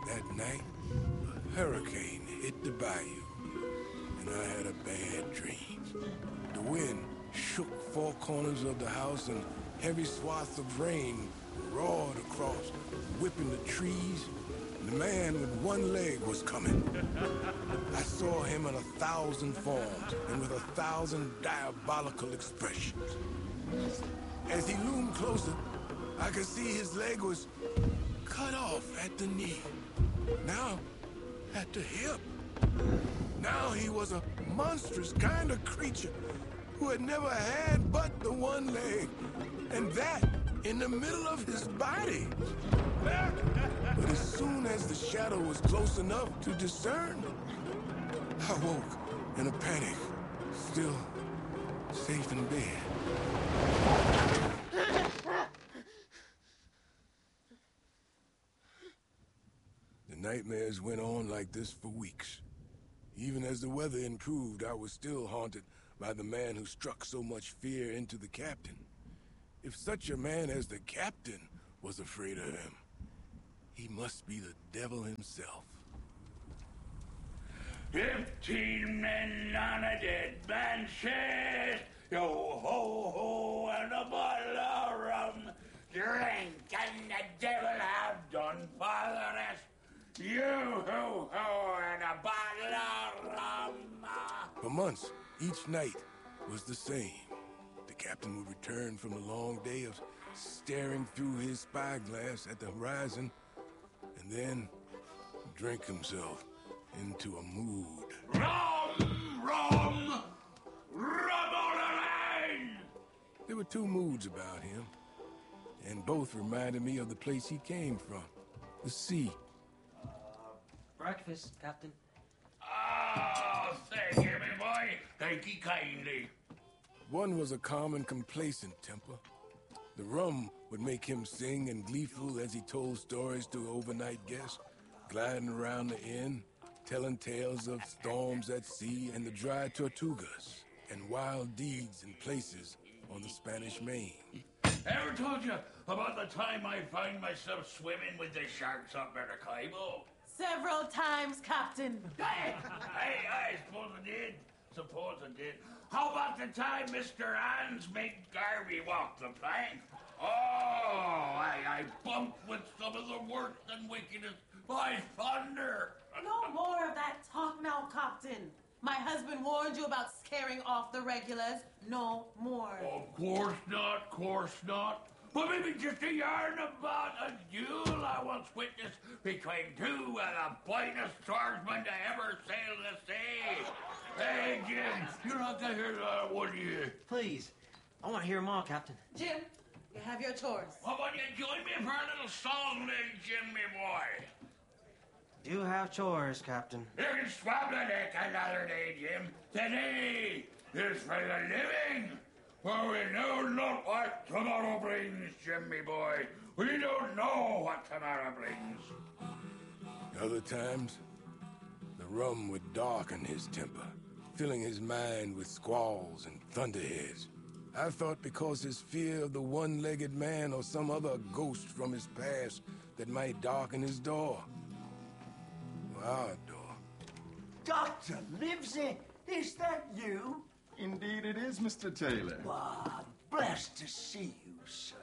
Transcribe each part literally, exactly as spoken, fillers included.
That night, a hurricane hit the bayou, and I had a bad dream. The wind shook four corners of the house, and heavy swaths of rain roared across, whipping the trees. The man with one leg was coming. I saw him in a thousand forms and with a thousand diabolical expressions. As he loomed closer, I could see his leg was cut off at the knee. Now, at the hip. Now he was a monstrous kind of creature who had never had but the one leg, and that in the middle of his body. But as soon as the shadow was close enough to discern, I woke in a panic, still safe in bed. The nightmares went on like this for weeks. Even as the weather improved, I was still haunted by the man who struck so much fear into the captain. If such a man as the captain was afraid of him, he must be the devil himself. Fifteen men on a dead man's chest. Yo ho ho and a bottle of rum. Drink and the devil have done for the rest. Yo ho ho and a bottle of rum. For months, each night was the same. The captain would return from the long day of staring through his spyglass at the horizon, and then drink himself into a mood. Rum! Rum! Rum on the line! There were two moods about him, and both reminded me of the place he came from, the sea. Uh, breakfast, Captain. Oh, thank you, my boy. Thank you kindly. One was a calm and complacent temper. The rum would make him sing and gleeful as he told stories to overnight guests, gliding around the inn, telling tales of storms at sea and the dry tortugas and wild deeds and places on the Spanish Main. Ever told you about the time I find myself swimming with the sharks up at the Cabo? Several times, Captain. Hey, hey, I suppose I did. Suppose I did. How about the time Mister Hans made Garvey walk the plank? Oh, I, I bumped with some of the worst and wickedest by thunder. No more of that talk now, Captain. My husband warned you about scaring off the regulars. No more. Of course not, course not. But maybe just a yarn about a duel I once witnessed between two of the finest swordsmen to ever sail the sea. Hey, Jim, you're not gonna hear that, would you? Please. I want to hear them all, Captain. Jim, you have your chores. How about you join me for a little song then, Jimmy boy? Do have chores, Captain. You can swab the deck another day, Jim. Today is for the living. For we know not what tomorrow brings, Jimmy boy. We don't know what tomorrow brings. Other times, the rum would darken his temper, filling his mind with squalls and thunderheads. I thought because his fear of the one-legged man or some other ghost from his past that might darken his door. Our door. Doctor Livesey, is that you? Indeed it is, Mister Taylor. Ah, blessed to see you, sir.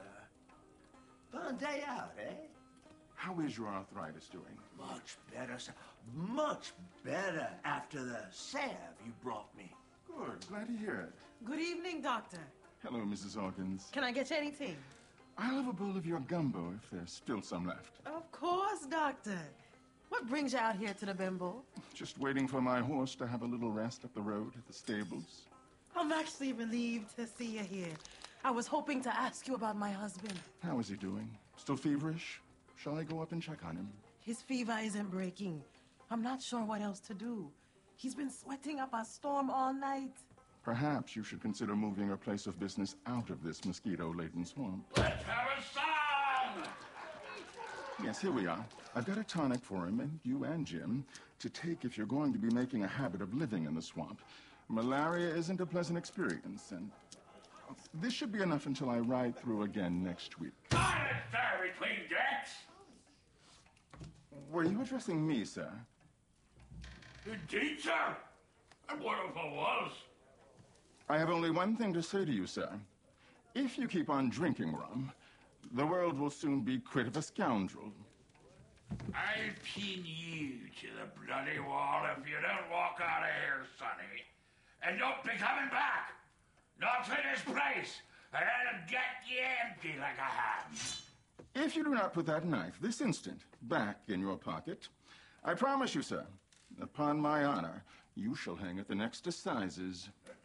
Fun day out, eh? How is your arthritis doing? Much better, sir. Much better after the salve you brought me. Good, glad to hear it. Good evening, Doctor. Hello, Missus Hawkins. Can I get you anything? I'll have a bowl of your gumbo if there's still some left. Of course, Doctor. What brings you out here to the bimbo? Just waiting for my horse to have a little rest up the road at the stables. I'm actually relieved to see you here. I was hoping to ask you about my husband. How is he doing? Still feverish? Shall I go up and check on him? His fever isn't breaking. I'm not sure what else to do. He's been sweating up a storm all night. Perhaps you should consider moving your place of business out of this mosquito-laden swamp. Let's have a song! Yes, here we are. I've got a tonic for him, and you and Jim, to take if you're going to be making a habit of living in the swamp. Malaria isn't a pleasant experience, and this should be enough until I ride through again next week. Silence there between decks! Were you addressing me, sir? Indeed, sir. And what if I was? I have only one thing to say to you, sir. If you keep on drinking rum, the world will soon be quit of a scoundrel. I'll pin you to the bloody wall if you don't walk out of here, Sonny. And don't be coming back. Not to this place. And I'll get you empty like a ham. If you do not put that knife this instant back in your pocket, I promise you, sir, upon my honor, you shall hang at the next assizes.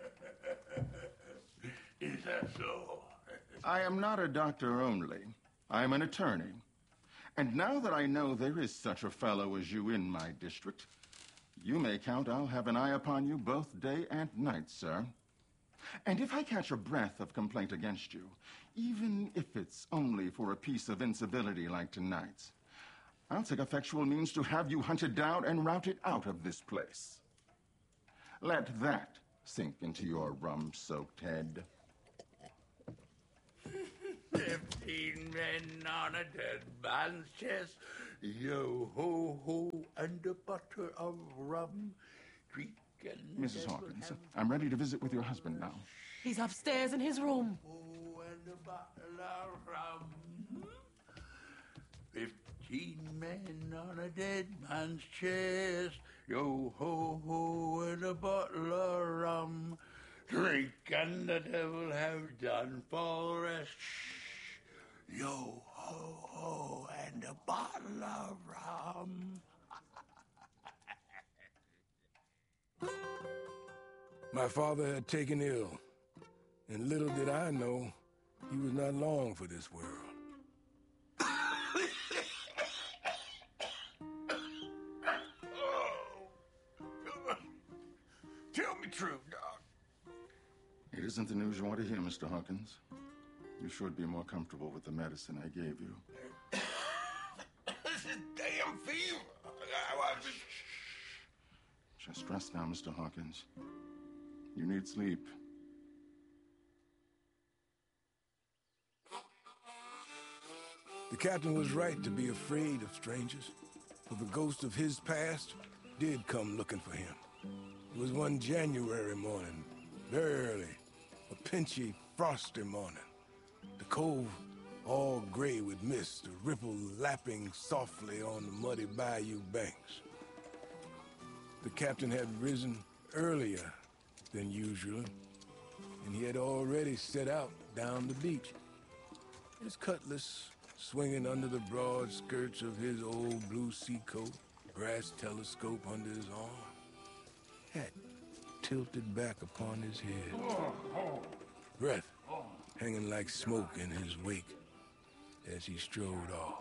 Is that so? I am not a doctor only. I am an attorney. And now that I know there is such a fellow as you in my district, you may count I'll have an eye upon you both day and night, sir. And if I catch a breath of complaint against you, even if it's only for a piece of incivility like tonight's, I'll take effectual means to have you hunted down and routed out of this place. Let that sink into your rum-soaked head. Fifteen men on a dead man's chest. Yo-ho-ho, and a butter of rum. Drink and Missus Hawkins, I'm ready to visit with your husband now. He's upstairs in his room. Oh, and a bottle of rum. Fifteen men on a dead man's chest. Yo-ho-ho, and a bottle of rum. Drink and the devil have done for rest. Yo-ho-ho, and a bottle of rum. My father had taken ill, and little did I know he was not long for this world. Tell me true, Doc. It isn't the news you want to hear, Mister Hawkins. You should be more comfortable with the medicine I gave you. This is damn fever. I was... Just rest now, Mister Hawkins. You need sleep. The captain was right to be afraid of strangers, for the ghost of his past did come looking for him. It was one January morning, very early, a pinchy, frosty morning. The cove all gray with mist, a ripple lapping softly on the muddy bayou banks. The captain had risen earlier than usual, and he had already set out down the beach. His cutlass swinging under the broad skirts of his old blue seacoat, brass telescope under his arm, hat tilted back upon his head, breath hanging like smoke in his wake as he strode off.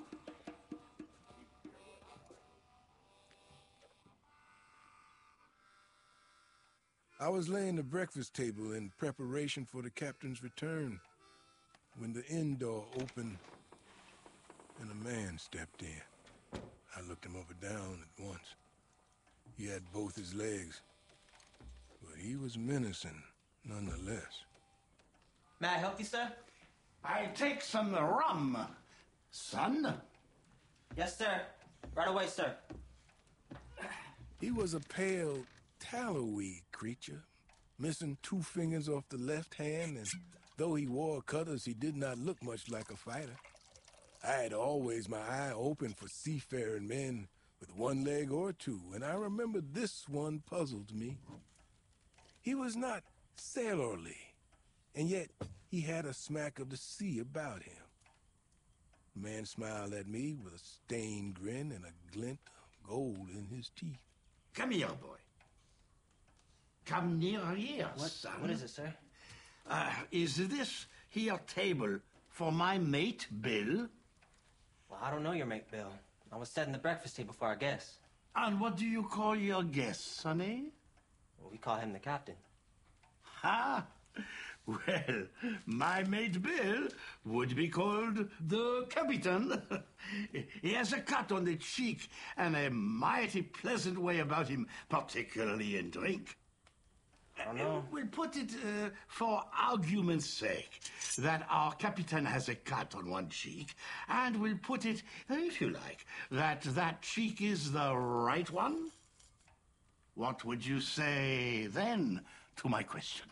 I was laying the breakfast table in preparation for the captain's return when the inn door opened and a man stepped in. I looked him up and down at once. He had both his legs, but he was menacing nonetheless. May I help you, sir? I take some rum, son. Yes, sir. Right away, sir. He was a pale, tallowy creature, missing two fingers off the left hand, and though he wore cutters, he did not look much like a fighter. I had always my eye open for seafaring men with one leg or two, and I remember this one puzzled me. He was not sailorly, and yet he had a smack of the sea about him. The man smiled at me with a stained grin and a glint of gold in his teeth. Come here, boy. Come near here, What, son. what is it, sir? Uh, is this here table for my mate, Bill? Well, I don't know your mate, Bill. I was setting the breakfast table for our guests. And what do you call your guest, sonny? Well, we call him the captain. Ha! Well, my mate Bill would be called the Capitan. He has a cut on the cheek and a mighty pleasant way about him, particularly in drink. Uh, don't know. We'll put it, uh, for argument's sake, that our Capitan has a cut on one cheek, and we'll put it, if you like, that that cheek is the right one. What would you say then to my question?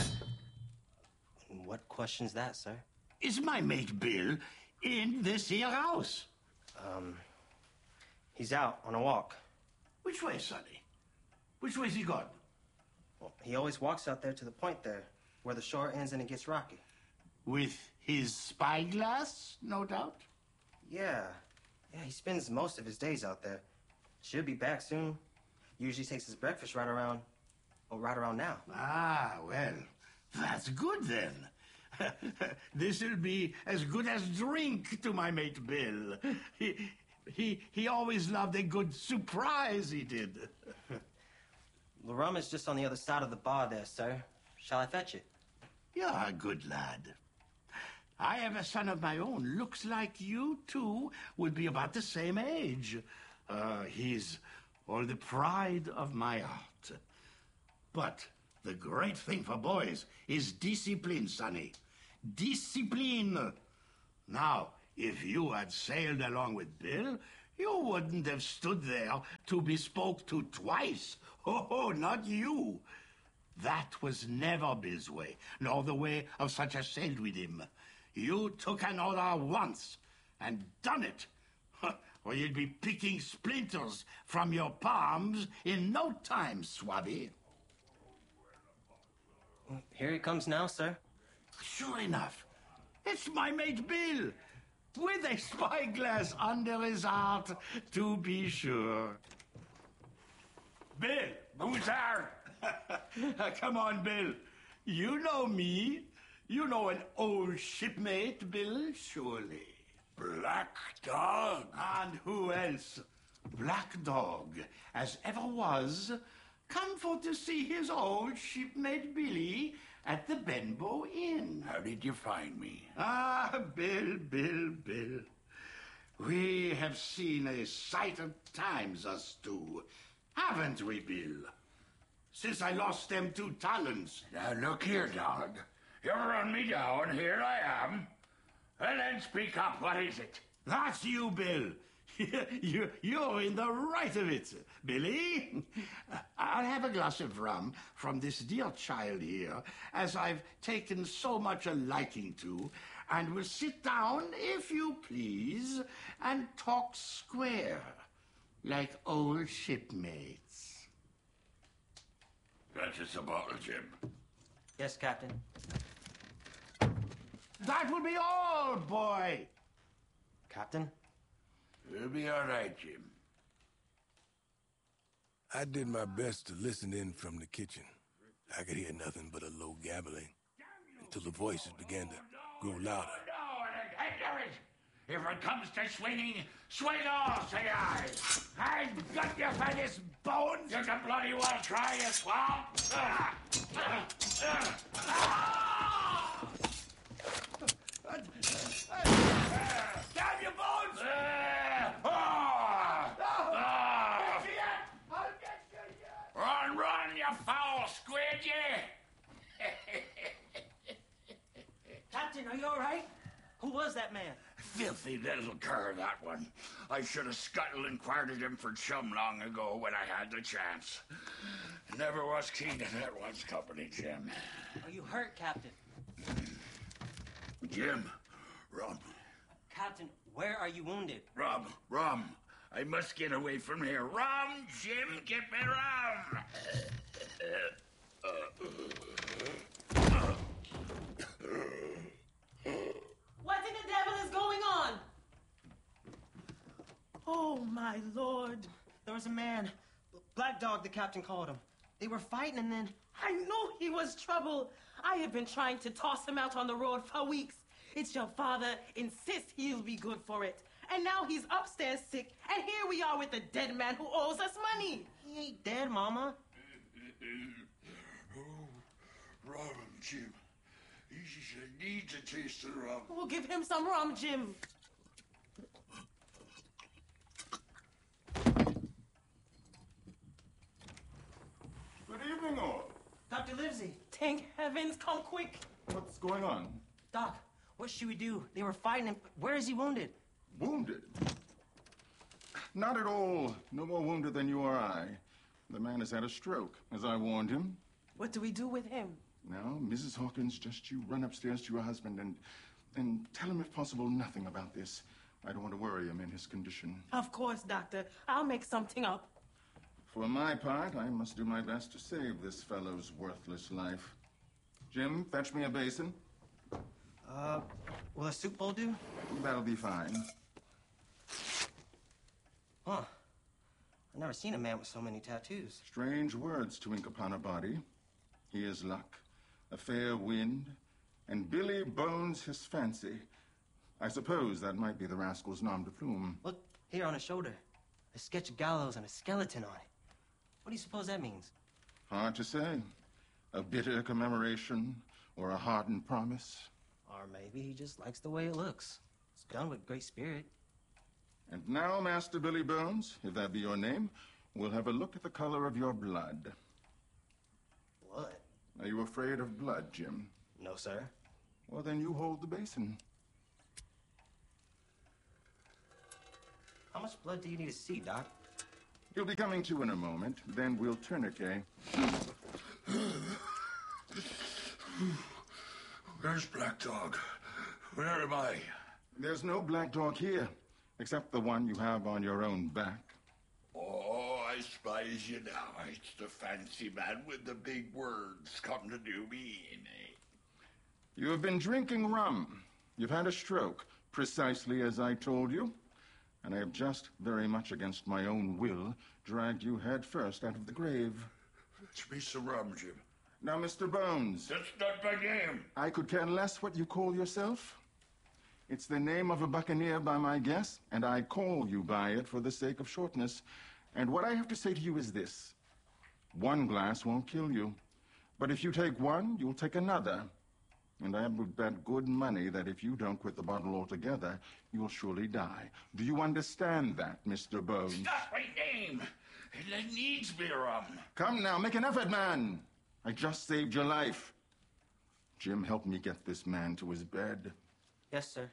What question's that, sir? Is my mate Bill in this here house? Um, he's out on a walk. Which way, Sonny? Which way's he gone? Well, he always walks out there to the point there, where the shore ends and it gets rocky. With his spyglass, no doubt? Yeah. Yeah, he spends most of his days out there. Should be back soon. Usually takes his breakfast right around, well, right around now. Ah, well, that's good then. This'll be as good as drink to my mate Bill. He, he, he always loved a good surprise, he did. The rum is just on the other side of the bar there, sir. Shall I fetch it? You're a good lad. I have a son of my own. Looks like you two would be about the same age. Uh, he's all the pride of my heart. But the great thing for boys is discipline, Sonny. Discipline. Now, if you had sailed along with Bill, you wouldn't have stood there to be spoke to twice. Oh, not you. That was never Bill's way, nor the way of such as sailed with him. You took an order once and done it, or you'd be picking splinters from your palms in no time, Swabby. Here he comes now, sir. Sure enough, it's my mate Bill, with a spyglass under his heart, to be sure. Bill! Boozer! Come on, Bill. You know me. You know an old shipmate, Bill, surely. Black Dog? And who else? Black Dog, as ever was, come for to see his old shipmate Billy at the Benbow Inn. How did you find me? Ah, Bill, Bill, Bill. We have seen a sight of times, us two. Haven't we, Bill? Since I lost them two talons. Now, look here, dog. You run me down, here I am. And then speak up, what is it? That's you, Bill. you, you're in the right of it, Billy. I'll have a glass of rum from this dear child here, as I've taken so much a liking to, and we'll sit down, if you please, and talk square, like old shipmates. That's just a bottle, Jim. Yes, Captain. That will be all, boy. Captain? You'll be all right, Jim. I did my best to listen in from the kitchen. I could hear nothing but a low gabbling until the voices began to grow louder. No, and I it. If it comes to swinging, swing all, say I. I've got you for this bone. You can bloody well try, you swamp. Ah! Ah! Ah! Ah! Damn you, Bones! Ah! Ah! Ah! I'll get you yet! Run, run, you foul squid, you! Captain, are you all right? Who was that man? Filthy little cur, that one. I should have scuttled and quartered him for chum long ago when I had the chance. Never was keen to that one's company, Jim. Are you hurt, Captain? Jim, rum. Captain, where are you wounded? Rum, rum. I must get away from here. Rum, Jim, get me rum. What in the devil is going on? Oh, my lord. There was a man. Black Dog, the captain called him. They were fighting and then... I knew he was trouble. I have been trying to toss him out on the road for weeks. It's your father insists he'll be good for it. And now he's upstairs sick, and here we are with a dead man who owes us money. He ain't dead, Mama. Oh, rum, Jim. You need to taste the rum. We'll give him some rum, Jim. Good evening, all. Doctor Livesey. Thank heavens, come quick. What's going on? Doc, what should we do? They were fighting him. Where is he wounded? Wounded? Not at all. No more wounded than you or I. The man has had a stroke, as I warned him. What do we do with him? Now, Missus Hawkins, just you run upstairs to your husband and, and tell him, if possible, nothing about this. I don't want to worry him in his condition. Of course, Doctor. I'll make something up. For my part, I must do my best to save this fellow's worthless life. Jim, fetch me a basin. Uh, will a soup bowl do? That'll be fine. Huh. I've never seen a man with so many tattoos. Strange words to ink upon a body. He is luck, a fair wind, and Billy Bones his fancy. I suppose that might be the rascal's nom de plume. Look, here on his shoulder. A sketch of gallows and a skeleton on it. What do you suppose that means? Hard to say. A bitter commemoration or a hardened promise. Or maybe he just likes the way it looks. It's done with great spirit. And now, Master Billy Bones, if that be your name, we'll have a look at the color of your blood. Blood? Are you afraid of blood, Jim? No, sir. Well, then you hold the basin. How much blood do you need to see, Doc? You'll be coming to in a moment. Then we'll tourniquet. Where's Black Dog? Where am I? There's no black dog here, except the one you have on your own back. Oh, I spies you now. It's the fancy man with the big words come to do me in, eh? You have been drinking rum. You've had a stroke, precisely as I told you. And I have just, very much against my own will, dragged you head first out of the grave. Fetch me some rum, Jim. Now, Mister Bones. That's not my name. I could care less what you call yourself. It's the name of a buccaneer by my guess, and I call you by it for the sake of shortness. And what I have to say to you is this. One glass won't kill you. But if you take one, you'll take another. And I would bet good money that if you don't quit the bottle altogether, you'll surely die. Do you understand that, Mister Bones? That's my name. It needs me rum. Come now, make an effort, man. I just saved your life. Jim, help me get this man to his bed. Yes, sir.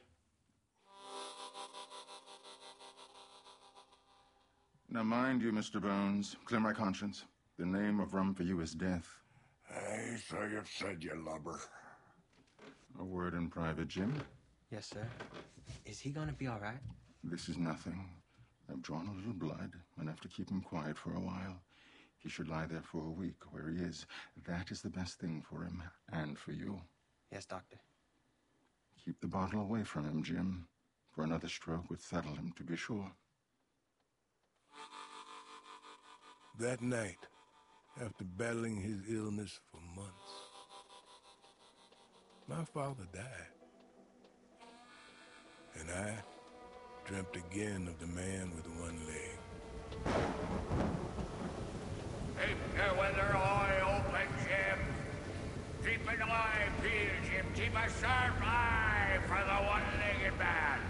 Now, mind you, Mister Bones, clear my conscience. The name of rum for you is death. I saw you said, you lubber. A word in private, Jim. Yes, sir. Is he gonna be all right? This is nothing. I've drawn a little blood, enough to keep him quiet for a while. He should lie there for a week, where he is. That is the best thing for him, and for you. Yes, Doctor. Keep the bottle away from him, Jim. For another stroke would settle him, to be sure. That night, after battling his illness for months, my father died. And I dreamt again of the man with one leg. Keep your weather eye open, Jim. Keep an eye peeled, Jim. Keep a sharp eye for the one-legged man.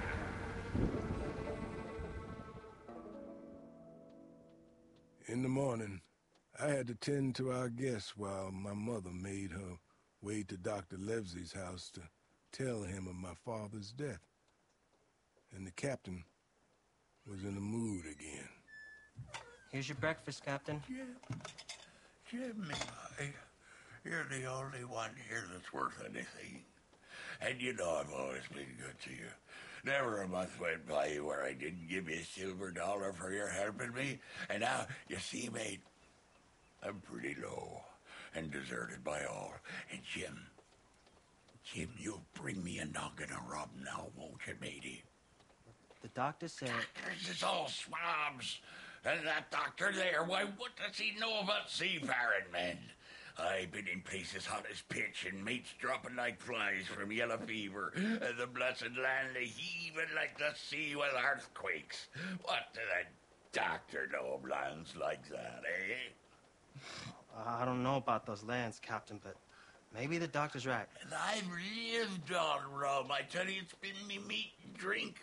In the morning, I had to tend to our guests while my mother made her way to Doctor Livesey's house to tell him of my father's death. And the captain was in the mood again. Here's your breakfast, Captain. Jim, Jim, I, you're the only one here that's worth anything. And you know I've always been good to you. Never a month went by where I didn't give you a silver dollar for your helping me. And now, you see, mate, I'm pretty low and deserted by all. And Jim, Jim, you'll bring me a noggin of rum now, won't you, matey? The doctor said... Doctors, it's all swabs. And that doctor there, why, what does he know about seafaring men? I've been in places hot as pitch and mates dropping like flies from yellow fever, and the blessed land a heaving like the sea with earthquakes. What does a doctor know of lands like that, eh? I don't know about those lands, Captain, but maybe the doctor's right. And I've lived on rum. I tell you, it's been me meat and drink.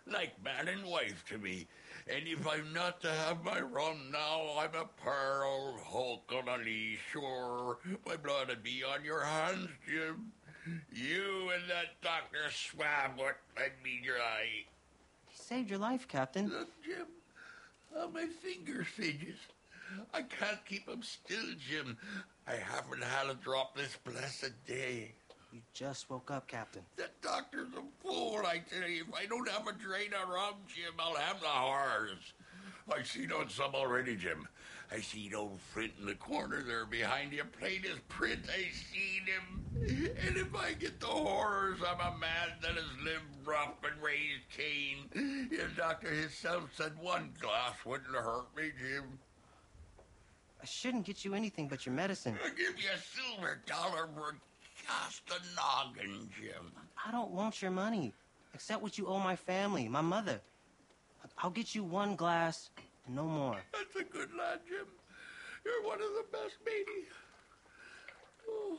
like man and wife to me. And if I'm not to have my rum now, I'm a poor old hulk on a leash. Sure, my blood would be on your hands, Jim. You and that Doctor Swab what led me dry. He saved your life, Captain. Look, Jim, how my fingers fidges. I can't keep 'em still, Jim. I haven't had a drop this blessed day. You just woke up, Captain. That doctor's a fool, I tell you. If I don't have a drain of rum, Jim, I'll have the horrors. I seen on some already, Jim. I seen old Flint in the corner there behind you, plain as print. I seen him. And if I get the horrors, I'm a man that has lived rough and raised Cain. Your doctor himself said one glass wouldn't hurt me, Jim. I shouldn't get you anything but your medicine. I'll give you a silver dollar for just a noggin, Jim. I don't want your money, except what you owe my family, my mother. I'll get you one glass and no more. That's a good lad, Jim. You're one of the best, matey. Oh.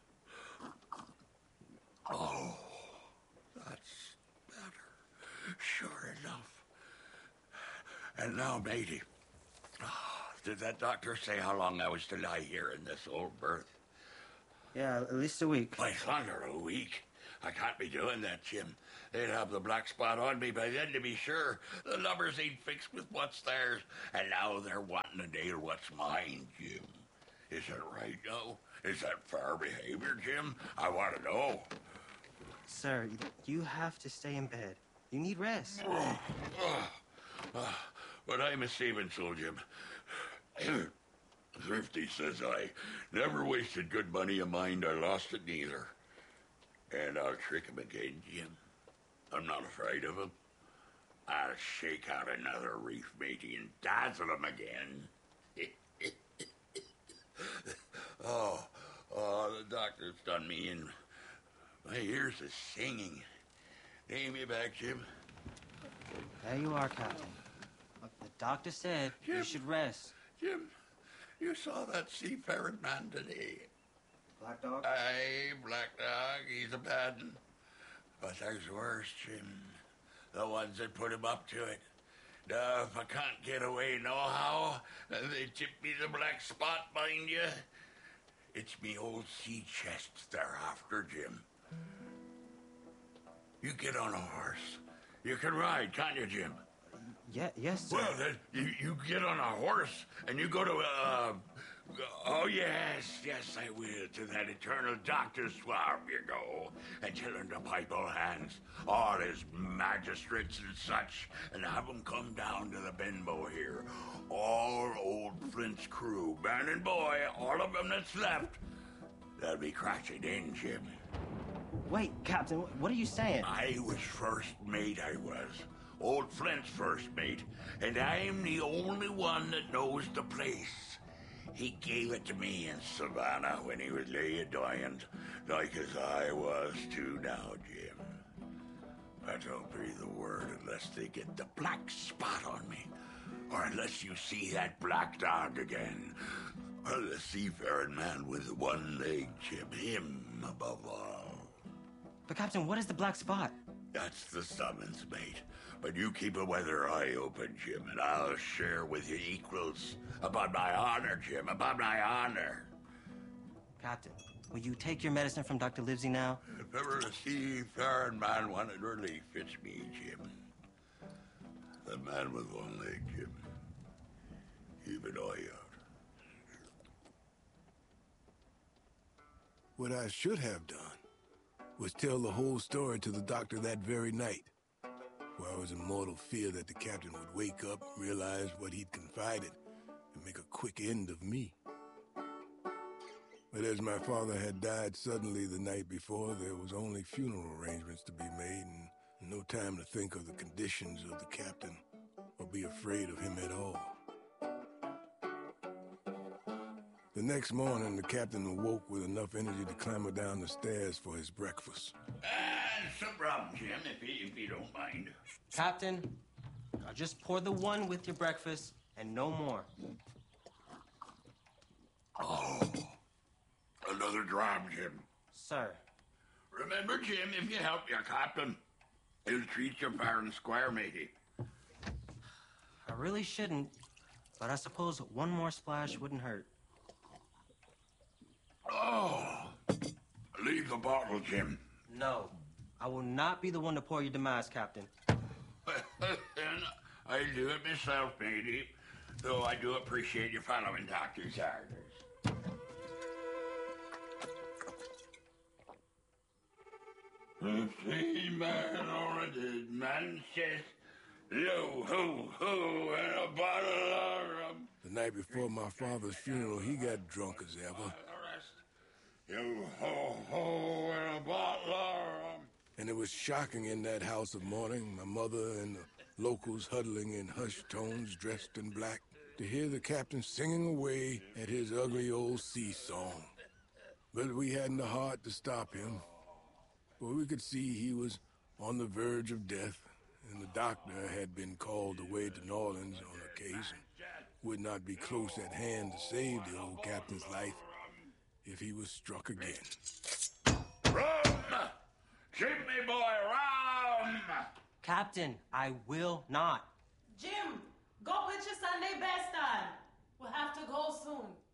Oh, that's better. Sure enough. And now, matey, did that doctor say how long I was to lie here in this old berth? Yeah, at least a week. By thunder, a week? I can't be doing that, Jim. They'd have the black spot on me by then, to be sure. The numbers ain't fixed with what's theirs, and now they're wanting to nail what's mine, Jim. Is that right, now? Is that fair behavior, Jim? I want to know. Sir, you have to stay in bed. You need rest. Oh, oh, oh. But I'm a seaman soul, Jim. Thrifty, says I. Never wasted good money of mine, I lost it neither. And I'll trick him again, Jim. I'm not afraid of him. I'll shake out another reef, matey, and dazzle him again. oh, oh, the doctor's done me in. My ears is singing. Name me back, Jim. There you are, Captain. Look, the doctor said Jim. you should rest. Jim, you saw that seafaring man today. Black Dog? Aye, Black Dog, he's a bad one. But there's worse, Jim. The ones that put him up to it. Now, if I can't get away nohow, they tip me the black spot, mind you. It's me old sea chests they're after, Jim. You get on a horse. You can ride, can't you, Jim? Yeah, yes, sir. Well, then, you, you get on a horse and you go to, uh... Oh, yes, yes, I will. To that eternal Doctor Swab you go. And tell him to pipe all hands, all his magistrates and such, and have 'em come down to the Benbow here. All old Flint's crew, man and boy, all of them that's left. They'll be crashing in, Jim. Wait, Captain, what are you saying? I was first mate, I was. Old Flint's first mate, and I'm the only one that knows the place. He gave it to me in Savannah when he was laying dying, like as I was too now, Jim. But don't breathe a word unless they get the black spot on me, or unless you see that Black Dog again, or the seafaring man with one leg, Jim, him above all. But, Captain, what is the black spot? That's the summons, mate. But you keep a weather eye open, Jim, and I'll share with you equals. Upon my honor, Jim, upon my honor. Captain, will you take your medicine from Doctor Livesey now? If ever a seafaring man wanted relief, it's me, Jim. The man with one leg, Jim. Keep an eye out. What I should have done was tell the whole story to the doctor that very night, where I was in mortal fear that the captain would wake up, realize what he'd confided, and make a quick end of me. But as my father had died suddenly the night before, there was only funeral arrangements to be made and no time to think of the conditions of the captain or be afraid of him at all. The next morning, the captain awoke with enough energy to clamber down the stairs for his breakfast. And some rum, Jim, if you, if you don't mind. Captain, I'll just pour the one with your breakfast and no more. Oh, another dram, Jim. Sir. Remember, Jim, if you help your captain. You'll treat your fair and square, matey. I really shouldn't, but I suppose one more splash wouldn't hurt. Oh, leave the bottle, Jim. No, I will not be the one to pour your demise, Captain. I'll do it myself, matey, though I do appreciate you following Doctor's orders. Fifteen man on a dead man's chest. Yo, ho, ho, and a bottle of rum. The night before my father's funeral, he got drunk as ever. Yo, ho, ho, and a bottle of rum. And it was shocking in that house of mourning, my mother and the locals huddling in hushed tones, dressed in black, to hear the captain singing away at his ugly old sea song. But we hadn't the heart to stop him, for we could see he was on the verge of death, and the doctor had been called away to New Orleans on occasion. Would not be close at hand to save the old captain's life if he was struck again. Rum! Shoot me, boy, rum! Captain, I will not. Jim, go put your Sunday best on. We'll have to go soon.